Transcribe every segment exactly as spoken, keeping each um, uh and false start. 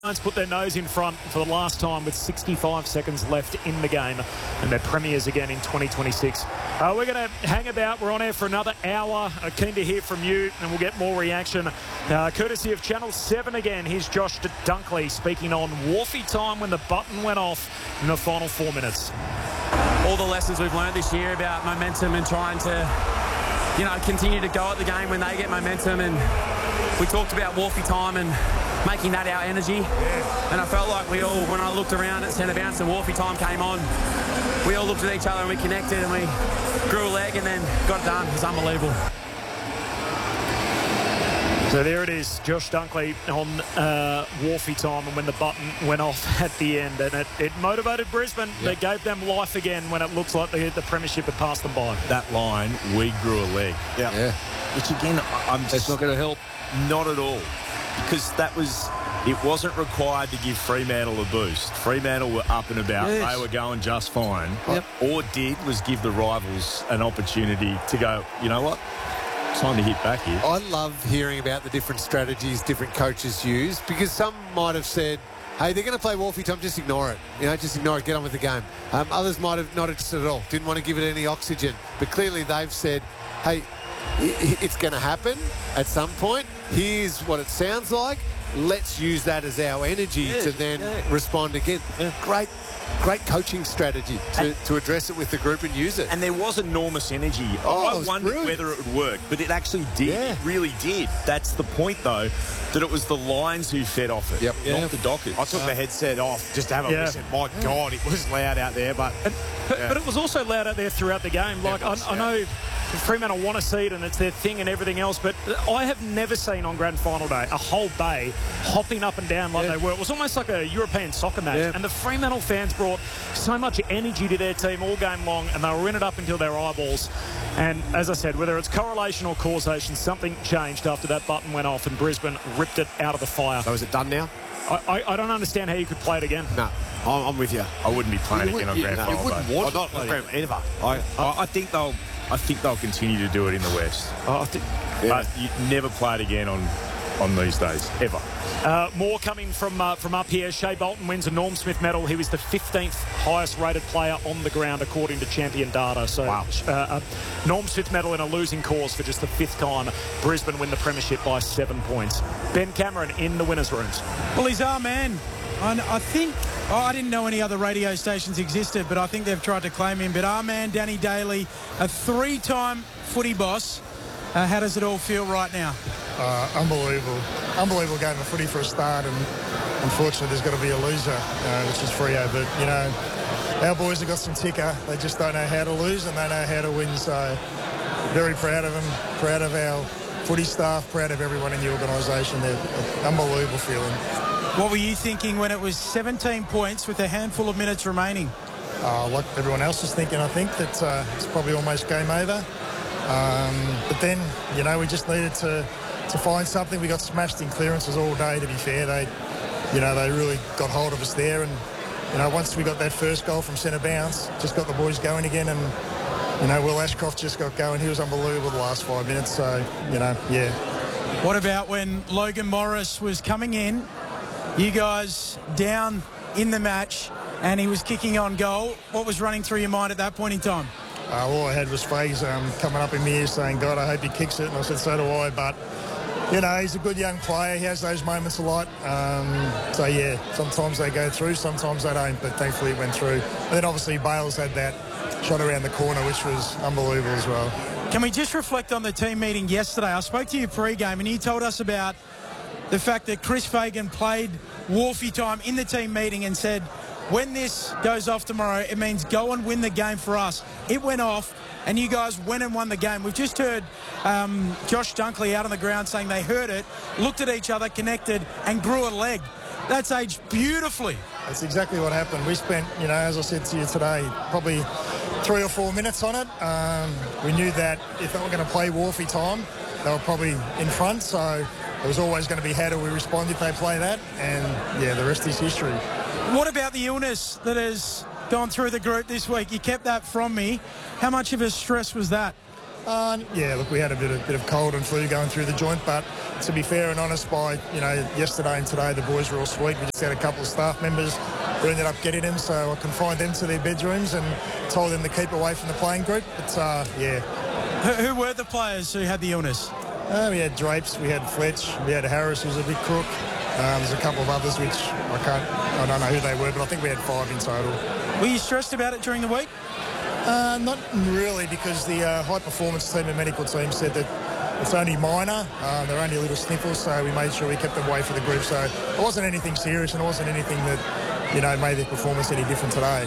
Lions put their nose in front for the last time with sixty-five seconds left in the game, and they're premiers again in twenty twenty-six. Uh, we're going to hang about. We're on air for another hour. Uh, keen to hear from you, and we'll get more reaction. Uh, courtesy of Channel seven again, here's Josh Dunkley speaking on Wharfie time when the button went off in the final four minutes. All the lessons we've learned this year about momentum and trying to, you know, continue to go at the game when they get momentum. And we talked about Wharfie time and making that our energy. Yeah. And I felt like we all, when I looked around at centre bounce and Wharfie time came on, we all looked at each other and we connected and we grew a leg and then got it done. It was unbelievable. So there it is, Josh Dunkley on uh, Wharfie time and when the button went off at the end. And it, it motivated Brisbane. Yep. It gave them life again when it looks like the, the premiership had passed them by. That line, we grew a leg. Yeah. yeah. Which again, I'm just... It's not going to help. Not at all. Because that was... It wasn't required to give Fremantle a boost. Fremantle were up and about. Yes. They were going just fine. Yep. All it did was give the rivals an opportunity to go, you know what? Time to hit back here. I love hearing about the different strategies different coaches use, because some might have said, hey, they're going to play Wharfie time, just ignore it. You know, just ignore it, get on with the game. Um, others might have not interested at all, didn't want to give it any oxygen. But clearly they've said, hey, it's going to happen at some point. Here's what it sounds like. Let's use that as our energy yeah, to then yeah. respond again. Yeah. Great, great coaching strategy to, to address it with the group and use it. And there was enormous energy. Oh, I wondered brilliant. whether it would work, but it actually did. Yeah. It really did. That's the point, though, that it was the Lions who fed off it, yep. not yeah. the Dockers. I took uh, the headset off just to have a yeah. listen. My yeah. God, it was loud out there, but... And, but, yeah. but it was also loud out there throughout the game. Like, was, I, I know Fremantle want to see it and it's their thing and everything else, but I have never seen on Grand Final Day a whole bay hopping up and down like yeah. they were. It was almost like a European soccer match. Yeah. And the Fremantle fans brought so much energy to their team all game long, and they were in it up until their eyeballs. And as I said, whether it's correlation or causation, something changed after that button went off and Brisbane ripped it out of the fire. So is it done now? I, I, I don't understand how you could play it again. No, I'm, I'm with you. I wouldn't be playing You again on you, Grand no, Final You wouldn't Day. want not Grand ever. I, I, I think they'll. I think they'll continue to do it in the West. Oh, I think, yeah. But you never play it again on on these days ever. Uh, more coming from uh, from up here. Shea Bolton wins a Norm Smith medal. He was the fifteenth highest rated player on the ground according to Champion Data. So wow. uh, a Norm Smith medal in a losing cause for just the fifth time. Brisbane win the premiership by seven points. Ben Cameron in the winners' rooms. Well, he's our man. I, I think, oh, I didn't know any other radio stations existed, but I think they've tried to claim him. But our man, Danny Daly, a three-time footy boss. Uh, how does it all feel right now? Uh, unbelievable. Unbelievable game of footy for a start, and unfortunately there's got to be a loser, uh, which is Freo. But, you know, our boys have got some ticker. They just don't know how to lose and they know how to win. So very proud of them, proud of our footy staff, proud of everyone in the organisation. They're an unbelievable feeling. What were you thinking when it was seventeen points with a handful of minutes remaining? Uh, like everyone else is thinking, I think, that uh, it's probably almost game over. Um, but then, you know, we just needed to, to find something. We got smashed in clearances all day, to be fair. They, you know, they really got hold of us there. And, you know, once we got that first goal from centre bounce, just got the boys going again. And, you know, Will Ashcroft just got going. He was unbelievable the last five minutes. So, you know, yeah. What about when Logan Morris was coming in? You guys down in the match and he was kicking on goal. What was running through your mind at that point in time? Uh, all I had was Faze um, coming up in my ear saying, God, I hope he kicks it. And I said, so do I. But, you know, he's a good young player. He has those moments a lot. Um, so, yeah, sometimes they go through, sometimes they don't. But thankfully it went through. And then, obviously, Bales had that shot around the corner, which was unbelievable as well. Can we just reflect on the team meeting yesterday? I spoke to you pre-game and you told us about the fact that Chris Fagan played Wharfie time in the team meeting and said, when this goes off tomorrow, it means go and win the game for us. It went off, and you guys went and won the game. We've just heard um, Josh Dunkley out on the ground saying they heard it, looked at each other, connected, and grew a leg. That's aged beautifully. That's exactly what happened. We spent, you know, as I said to you today, probably three or four minutes on it. Um, we knew that if they were going to play Wharfie time, they were probably in front, so it was always going to be how do we respond if they play that, and, yeah, the rest is history. What about the illness that has gone through the group this week? You kept that from me. How much of a stress was that? Uh, yeah, look, we had a bit of, bit of cold and flu going through the joint, but to be fair and honest, by, you know, yesterday and today, the boys were all sweet. We just had a couple of staff members who ended up getting them, so I confined them to their bedrooms and told them to keep away from the playing group. But, uh, yeah. Who, who were the players who had the illness? Uh, we had Drapes, we had Fletch, we had Harris, who was a big crook. Um, there's a couple of others which I can't, I don't know who they were, but I think we had five in total. Were you stressed about it during the week? Uh, not really, because the uh, high performance team and medical team said that it's only minor. Uh, they're only a little sniffles, so we made sure we kept them away for the group. So it wasn't anything serious, and it wasn't anything that, you know, made their performance any different today.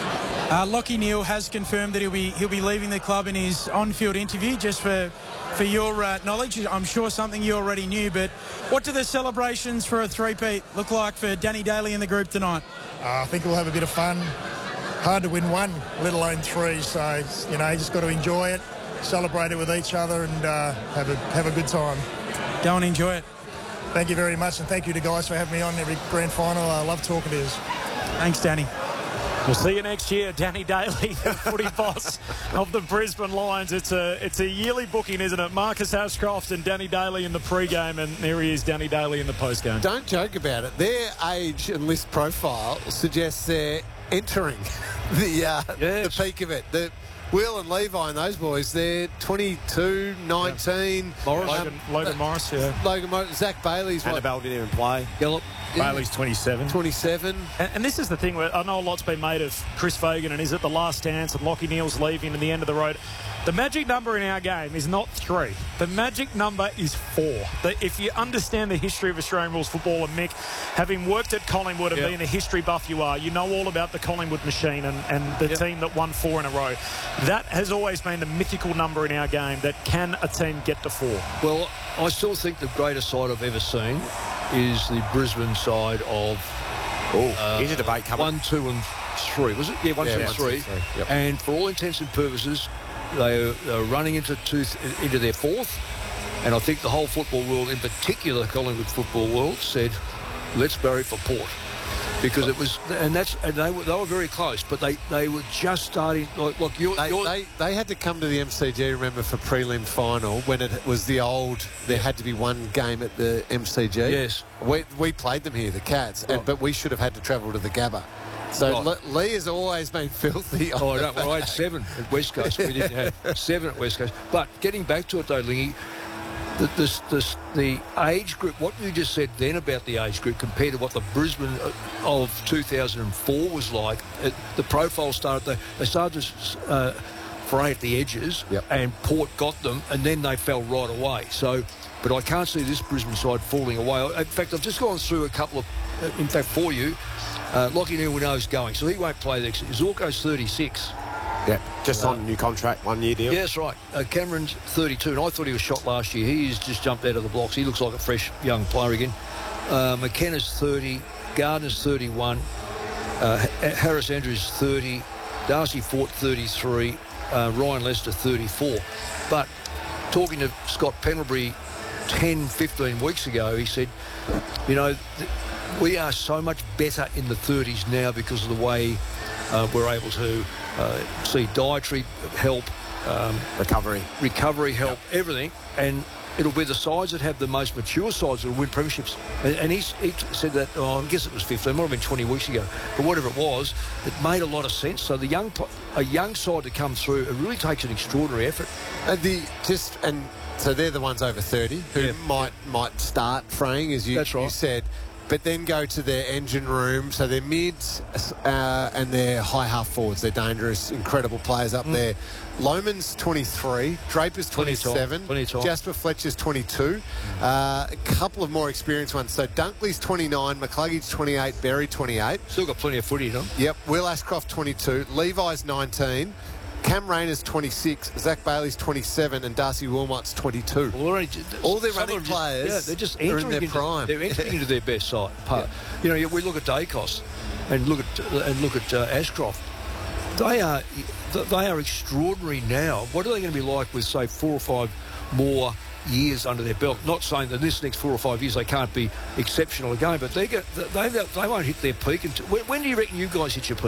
Uh, Lachie Neale has confirmed that he'll be he'll be leaving the club in his on-field interview. Just for for your uh, knowledge, I'm sure something you already knew. But what do the celebrations for a three-peat look like for Danny Daly and the group tonight? Uh, I think we'll have a bit of fun. Hard to win one, let alone three. So, you know, you just got to enjoy it, celebrate it with each other, and uh, have a have a good time. Go and enjoy it. Thank you very much, and thank you to guys for having me on every grand final. I love talking to you. Thanks, Danny. We'll see you next year, Danny Daly, the footy boss of the Brisbane Lions. It's a it's a yearly booking, isn't it? Marcus Ashcroft and Danny Daly in the pre-game, and there he is, Danny Daly in the post-game. Don't joke about it. Their age and list profile suggests they're entering the uh, yes. the peak of it. The Will and Levi and those boys, they're twenty-two, nineteen. Yeah. Morris, um, Logan, Logan Morris, yeah. Logan Morris, Zach Bailey's what? Annabelle didn't even play. Gallop. Bailey's twenty-seven. twenty-seven. And, and this is the thing, where I know a lot's been made of Chris Fagan and is it the last dance and Lachie Neale's leaving and the end of the road. The magic number in our game is not three. The magic number is four. The, if you understand the history of Australian rules football, and Mick, having worked at Collingwood and yep. being a history buff you are, you know all about the Collingwood machine and, and the yep. team that won four in a row. That has always been the mythical number in our game, that can a team get to four? Well, I still think the greatest side I've ever seen is the Brisbane side of Oh, uh, here's a debate coming. one, two, and three. Was it? Yeah, one, Yeah, two, and one, three. two, three. Yep. And for all intents and purposes, they are, they are running into two, into their fourth. And I think the whole football world, in particular Collingwood football world, said, let's bury for Port. Because it was, and that's, and they were, they were very close, but they, they were just starting. Like, look, you're, They, you're, they, they had to come to the M C G, remember, for prelim final when it was the old, there had to be one game at the M C G. Yes. We, we played them here, the Cats, and, Oh. but we should have had to travel to the Gabba. So Right. Le- Lee has always been filthy. Oh, no, well, I had seven at West Coast. We didn't have seven at West Coast. But getting back to it, though, Lingy, the, the, the, the age group, what you just said then about the age group compared to what the Brisbane of two thousand four was like, it, the profile started, they, they started to uh, fray at the edges, Yep. and Port got them, and then they fell right away. So, but I can't see this Brisbane side falling away. In fact, I've just gone through a couple of, in fact, for you, uh, Lachie Neale we know is going, so he won't play next. Zorko's thirty-six. Yeah, just on a new contract, one year deal. Yeah, that's right. Uh, Cameron's thirty-two, and I thought he was shot last year. He's just jumped out of the blocks. He looks like a fresh young player again. Uh, McKenna's thirty, Gardner's thirty-one, uh, Harris Andrews thirty, Darcy Fort thirty-three, uh, Ryan Lester thirty-four. But talking to Scott Pendlebury ten, fifteen weeks ago, he said, you know, th- we are so much better in the thirties now because of the way uh, we're able to uh, see dietary help, um, Recovery. recovery help, everything, and it'll be the sides that have the most mature sides that will win premierships. And, and he's, he said that, oh, I guess it was fifteen, might have been twenty weeks ago, but whatever it was, it made a lot of sense. So the young, pl- a young side to come through, it really takes an extraordinary effort. And the just and so they're the ones over thirty who Yeah. might might start fraying, as you, That's right. you said, but then go to their engine room. So they're mids uh, and they're high half forwards. They're dangerous, incredible players up mm. there. Loman's twenty-three, Draper's twenty-seven, Plenty of time. Jasper Fletcher's twenty-two. Uh, a couple of more experienced ones. So Dunkley's twenty-nine, McCluggage twenty-eight, Berry twenty-eight. Still got plenty of footy in them. Yep, Will Ashcroft twenty-two, Levi's nineteen, Cam Rayner's twenty-six, Zach Bailey's twenty-seven, and Darcy Wilmot's twenty-two. Well, already, All their some running of them just- players yeah, they're just are in entering their into, prime. They're entering into their best side. Part. You know, we look at Dacos and look at and look at uh, Ashcroft. They are they are extraordinary now. What are they going to be like with, say, four or five more years under their belt? Not saying that this next four or five years they can't be exceptional again, but they get they they, they won't hit their peak until. When, when do you reckon you guys hit your peak?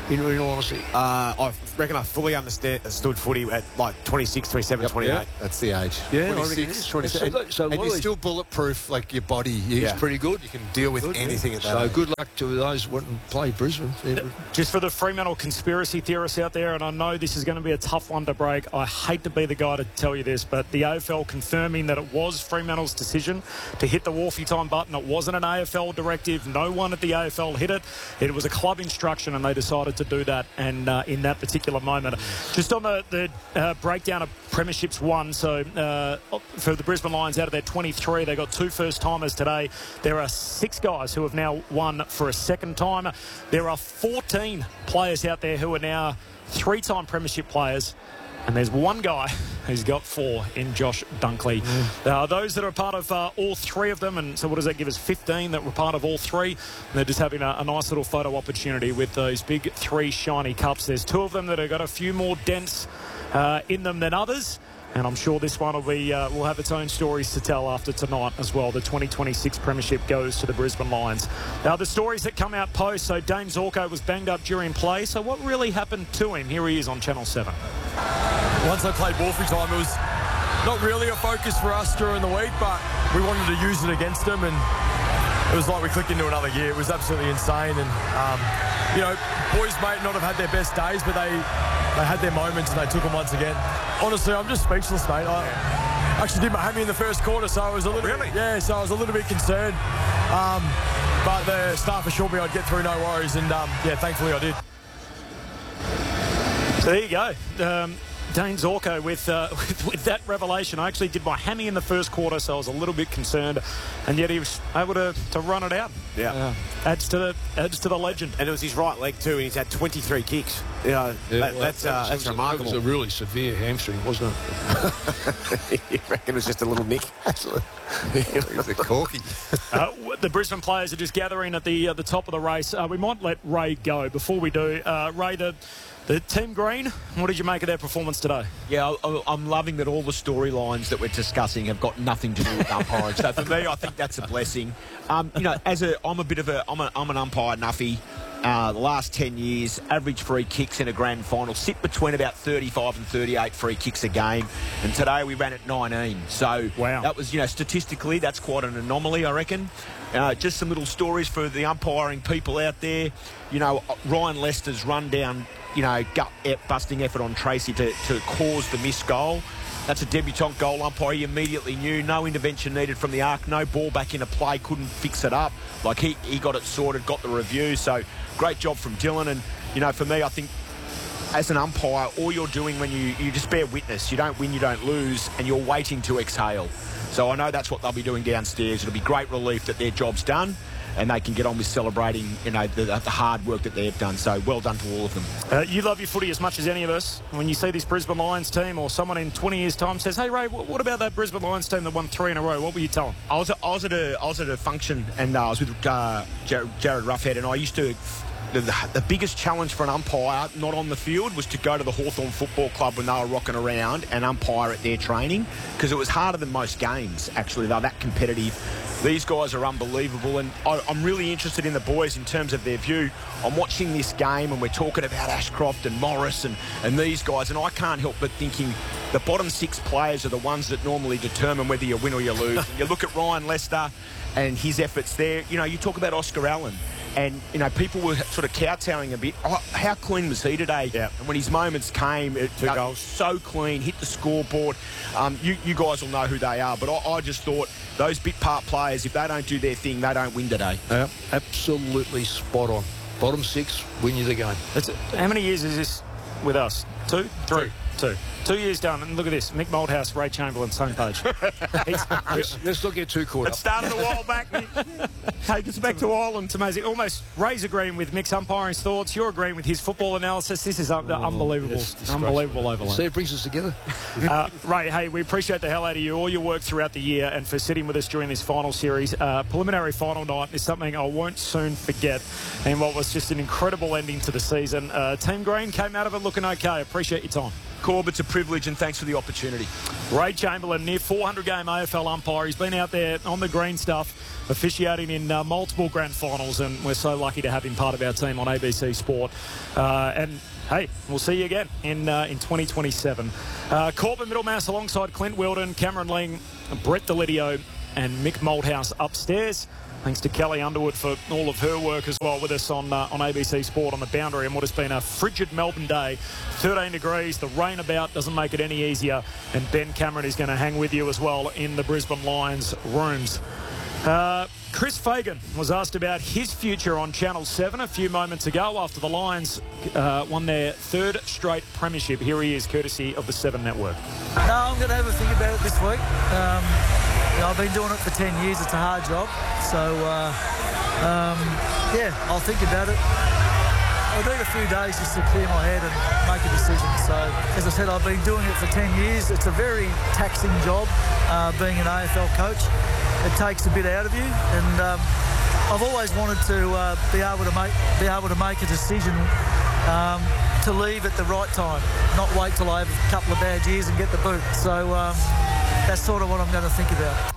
in, in all honesty? Uh, I reckon I fully understand, understood footy at like twenty-six, twenty-seven, Yep, twenty-eight. yeah, that's the age. Yeah, I reckon it twenty-six, is. twenty-seven. So, so and what you're are these- still bulletproof, like your body. You, It's pretty good. You can deal with Good, yeah. anything at that So age. good luck to those who went and played Brisbane. Just for the Fremantle conspiracy theorists out there, and I know this is going to be a tough one to break. I hate to be the guy to tell you this, but the A F L confirming that it was Fremantle's decision to hit the Wharfie time button. It wasn't an A F L directive. No one at the A F L hit it. It was a club instruction, and they decided to do that. And uh, in that particular moment, just on the, the uh, breakdown of premierships won. So uh, for the Brisbane Lions, out of their twenty-three, they got two first-timers today. There are six guys who have now won for a second time. There are fourteen players out there who are now three-time premiership players. And there's one guy who's got four in Josh Dunkley. Mm. Uh, those that are part of uh, all three of them, and so what does that give us? fifteen that were part of all three. And they're just having a, a nice little photo opportunity with those big three shiny cups. There's two of them that have got a few more dents uh, in them than others. And I'm sure this one will be uh, will have its own stories to tell after tonight as well. The twenty twenty-six Premiership goes to the Brisbane Lions. Now, the stories that come out post, so Dane Zorko was banged up during play. So what really happened to him? Here he is on Channel seven. Once I played Wharfie time, it was not really a focus for us during the week, but we wanted to use it against them, and it was like we clicked into another gear. It was absolutely insane, and, um, you know, boys may not have had their best days, but they, they had their moments, and they took them once again. Honestly, I'm just speechless, mate. I actually did my hammy in the first quarter, so I was a little Really? bit, yeah, so I was a little bit concerned. Um, but the staff assured me I'd get through, no worries, and, um, yeah, thankfully I did. So there you go. Um, Dane Zorko with, uh, with with that revelation. I actually did my hammy in the first quarter, so I was a little bit concerned, and yet he was able to, to run it out. Yeah. Uh, adds to the adds to the legend. And it was his right leg too, and he's had twenty-three kicks. You know, Yeah, that, well, that's that uh, was- that's it was a- remarkable. It was a really severe hamstring, wasn't it? You reckon it was just a little nick? It was a corky. Uh, the Brisbane players are just gathering at the uh, the top of the race. Uh, we might let Ray go. Before we do, uh, Ray, the the Team Green, what did you make of their performance today? Yeah, I- I'm loving that all the storylines that we're discussing have got nothing to do with umpiring. So for me, I think that's a blessing. Um, you know, as a, I'm a bit of a, I'm, a, I'm an umpire nuffy. Uh, the last ten years, average free kicks in a grand final sit between about thirty-five and thirty-eight free kicks a game. And today we ran at nineteen. So wow. That was, you know, statistically, that's quite an anomaly, I reckon. Uh, just some little stories for the umpiring people out there. You know, Ryan Lester's run down, you know, gut-busting effort on Tracy to, to cause the missed goal. That's a debutant goal umpire. He immediately knew. No intervention needed from the arc. No ball back into play. Couldn't fix it up. Like, he, he got it sorted, got the review. So, great job from Dylan. And, you know, for me, I think as an umpire, all you're doing when you, you just bear witness. You don't win, you don't lose, and you're waiting to exhale. So I know that's what they'll be doing downstairs. It'll be great relief that their job's done, and they can get on with celebrating, you know, the, the hard work that they've done. So well done to all of them. Uh, you love your footy as much as any of us. When you see this Brisbane Lions team, or someone in twenty years' time says, "Hey Ray, what about that Brisbane Lions team that won three in a row?" What will you tell them? I was, I was at a I was at a function, and uh, I was with uh, Jared, Jared Ruffhead, and I used to. The, the biggest challenge for an umpire, not on the field, was to go to the Hawthorn Football Club when they were rocking around and umpire at their training, because it was harder than most games, actually. They're that competitive. These guys are unbelievable, and I, I'm really interested in the boys in terms of their view. I'm watching this game, and we're talking about Ashcroft and Morris and, and these guys, and I can't help but thinking the bottom six players are the ones that normally determine whether you win or you lose. And you look at Ryan Lester and his efforts there. You know, you talk about Oscar Allen. And, you know, people were sort of kowtowing a bit. Oh, how clean was he today? Yeah. And when his moments came, it Two uh, goals. so clean, hit the scoreboard. Um, you, you guys will know who they are. But I, I just thought those bit part players, if they don't do their thing, they don't win today. Yep, absolutely spot on. Bottom six, win you the game. That's, how many years is this with us? Two? Three? Two. Two years done, and look at this. Mick Malthouse, Ray Chamberlain, same page. let's, let's not get too caught It up. started a while back. Take us back to Ireland. It's amazing. Almost Ray's agreeing with Mick's umpiring thoughts. You're agreeing with his football analysis. This is un- unbelievable. it's Unbelievable overload. See, it brings us together. Uh, Ray, hey, we appreciate the hell out of you, all your work throughout the year, and for sitting with us during this final series. Uh, preliminary final night is something I won't soon forget, and what was just an incredible ending to the season. Uh, Team Green came out of it looking okay. Appreciate your time. Corb, it's a privilege, and thanks for the opportunity. Ray Chamberlain, near four hundred game A F L umpire. He's been out there on the green stuff, officiating in uh, multiple grand finals, and we're so lucky to have him part of our team on A B C Sport. Uh, and hey, we'll see you again in uh, in twenty twenty-seven. Uh, Corbin Middlemass alongside Clint Wilden, Cameron Ling, Brett Delidio and Mick Malthouse upstairs. Thanks to Kelly Underwood for all of her work as well with us on uh, on A B C Sport on the boundary and what has been a frigid Melbourne day. thirteen degrees, the rain about doesn't make it any easier. And Ben Cameron is going to hang with you as well in the Brisbane Lions rooms. Uh, Chris Fagan was asked about his future on Channel seven a few moments ago after the Lions uh, won their third straight premiership. Here he is, courtesy of the Seven Network. No, I'm going to have a think about it this week. Um, you know, I've been doing it for ten years. It's a hard job. So, uh, um, yeah, I'll think about it. I'll need a few days just to clear my head and make a decision. So, as I said, I've been doing it for ten years. It's a very taxing job, uh, being an A F L coach. It takes a bit out of you, and um, I've always wanted to uh, be able to make be able to make a decision um, to leave at the right time, not wait till I have a couple of bad years and get the boot. So um, that's sort of what I'm going to think about.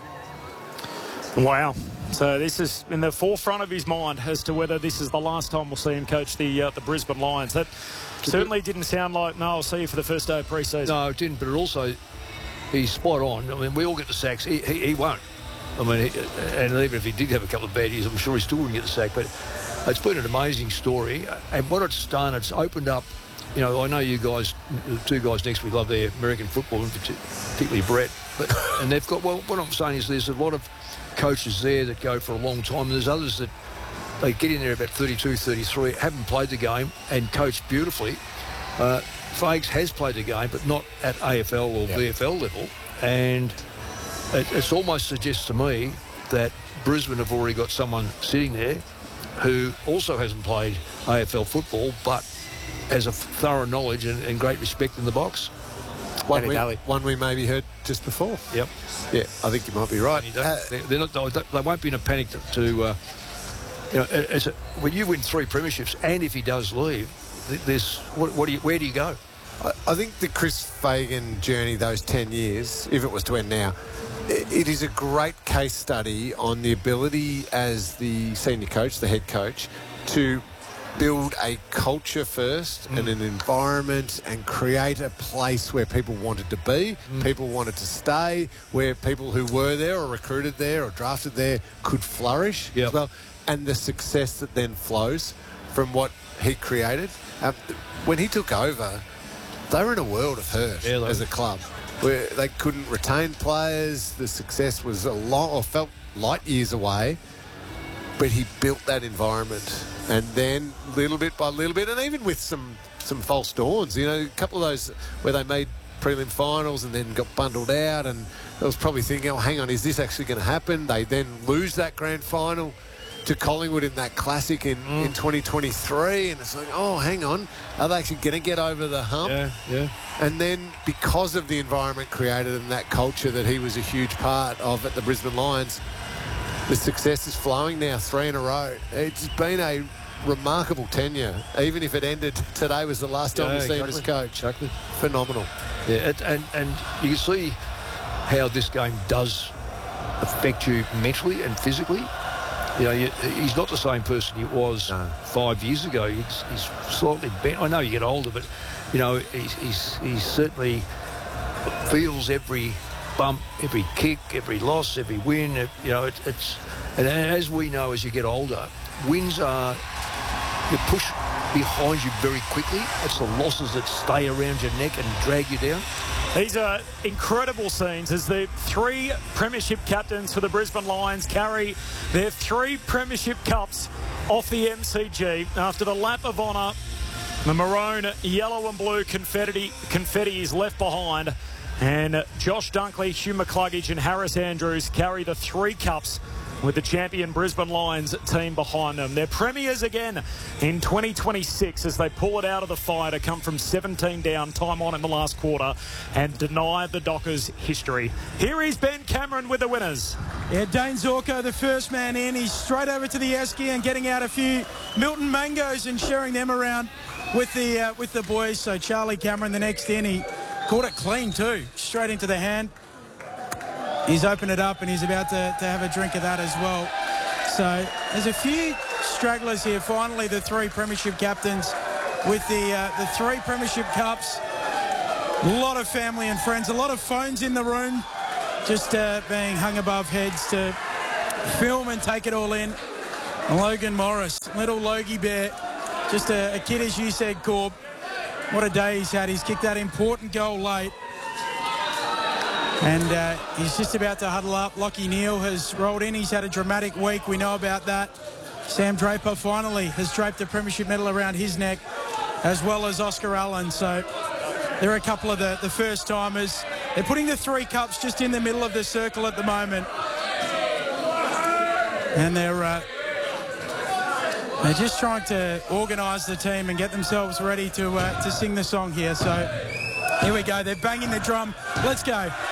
Wow. So this is in the forefront of his mind as to whether this is the last time we'll see him coach the uh, the Brisbane Lions. That certainly didn't sound like, no, I'll see you for the first day of pre-season. No, it didn't, but it also, he's spot on. I mean, we all get the sacks. He, he, he won't. I mean, he, and even if he did have a couple of bad years, I'm sure he still wouldn't get the sack. But it's been an amazing story. And what it's done, it's opened up, you know, I know you guys, the two guys next week love their American football, particularly Brett. But, and they've got, well, what I'm saying is there's a lot of coaches there that go for a long time. There's others that they get in there about thirty-two, thirty-three, haven't played the game and coached beautifully. Uh, Fags has played the game, but not at A F L or yep. V F L level. And it it's almost suggests to me that Brisbane have already got someone sitting there who also hasn't played A F L football, but has a thorough knowledge and, and great respect in the box. One we, one we maybe heard just before. Yep. Yeah, I think you might be right. Uh, they're, they're not, they won't be in a panic to, to uh, you know, as a, when you win three premierships, and if he does leave, there's what, what do you, where do you go? I, I think the Chris Fagan journey, those ten years, if it was to end now, it, it is a great case study on the ability as the senior coach, the head coach, to build a culture first mm. and an environment and create a place where people wanted to be, mm. people wanted to stay, where people who were there or recruited there or drafted there could flourish yep. as well. And the success that then flows from what he created. Um, when he took over, they were in a world of hurt yeah, as a club where they couldn't retain players. The success was a long or felt light years away. But he built that environment, and then little bit by little bit, and even with some some false dawns, you know, a couple of those where they made prelim finals and then got bundled out, and I was probably thinking, oh, hang on, is this actually going to happen? They then lose that grand final to Collingwood in that classic in, mm. in twenty twenty-three, and it's like, oh, hang on, are they actually going to get over the hump? Yeah, yeah. And then because of the environment created and that culture that he was a huge part of at the Brisbane Lions, the success is flowing now, three in a row. It's been a remarkable tenure. Even if it ended today was the last time yeah, we see exactly. him as coach. Exactly. Phenomenal. Yeah, it, and, and you can see how this game does affect you mentally and physically. You know, you, he's not the same person he was no. five years ago. He's, he's slightly bent. I know you get older, but, you know, he's, he's, he certainly feels every bump, every kick, every loss, every win. You know, it, it's and as we know, as you get older, wins are you push behind you very quickly. It's the losses that stay around your neck and drag you down. These are incredible scenes as the three premiership captains for the Brisbane Lions carry their three premiership cups off the M C G after the lap of honour. The maroon, yellow and blue confetti, confetti is left behind. And Josh Dunkley, Hugh McCluggage and Harris Andrews carry the three cups with the champion Brisbane Lions team behind them. They're premiers again in twenty twenty-six as they pull it out of the fire to come from seventeen down, time on in the last quarter, and deny the Dockers history. Here is Ben Cameron with the winners. Yeah, Dane Zorko, the first man in. He's straight over to the esky and getting out a few Milton mangoes and sharing them around with the uh, with the boys. So Charlie Cameron, the next in, he caught it clean too, straight into the hand. He's opened it up and he's about to, to have a drink of that as well. So there's a few stragglers here. Finally, the three premiership captains with the uh, the three premiership cups. A lot of family and friends, a lot of phones in the room, just uh, being hung above heads to film and take it all in. Logan Morris, little Logie Bear, just a, a kid, as you said, Corb. What a day he's had. He's kicked that important goal late. And uh, he's just about to huddle up. Lachie Neale has rolled in. He's had a dramatic week. We know about that. Sam Draper finally has draped the premiership medal around his neck, as well as Oscar Allen. So there are a couple of the, the first-timers. They're putting the three cups just in the middle of the circle at the moment. And they're... Uh, They're just trying to organise the team and get themselves ready to uh, to sing the song here. So here we go. They're banging the drum. Let's go.